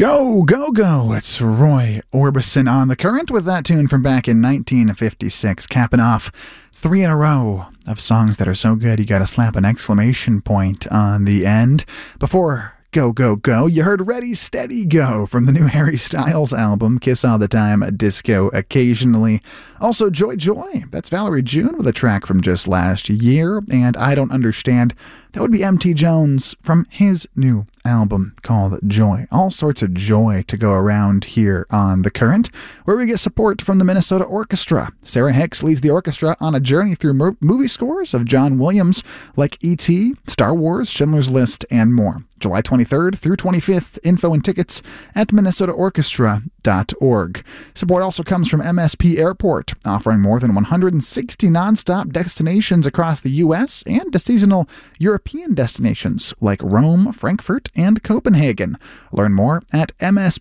Go, go, go. It's Roy Orbison on The Current with that tune from back in 1956, capping off 3 in a row of songs that are so good you gotta slap an exclamation point on the end. Before Go, Go, Go, you heard Ready, Steady, Go from the new Harry Styles album, Kiss All the Time, Disco Occasionally. Also, Joy, Joy, that's Valerie June with a track from just last year, and I Don't Understand, that would be M.T. Jones from his new album called Joy. All sorts of joy to go around here on The Current, where we get support from the Minnesota Orchestra. Sarah Hicks leads the orchestra on a journey through movie scores of John Williams, like E.T., Star Wars, Schindler's List, and more. July 23rd through 25th, info and tickets at minnesotaorchestra.org. Support also comes from MSP Airport, offering more than 160 nonstop destinations across the U.S. and to seasonal European destinations like Rome, Frankfurt, and Copenhagen. Learn more at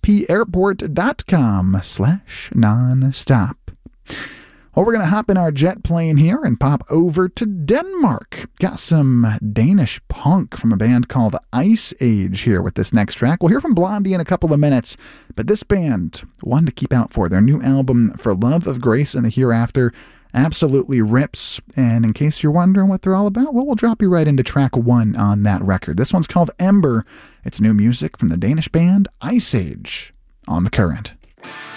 mspairport.com/nonstop. Well, we're going to hop in our jet plane here and pop over to Denmark. Got some Danish punk from a band called Ice Age here with this next track. We'll hear from Blondie in a couple of minutes, but this band, one to keep out for. Their new album, For Love of Grace and the Hereafter, absolutely rips. And in case you're wondering what they're all about, well, we'll drop you right into track 1 on that record. This one's called Ember. It's new music from the Danish band Ice Age on The Current.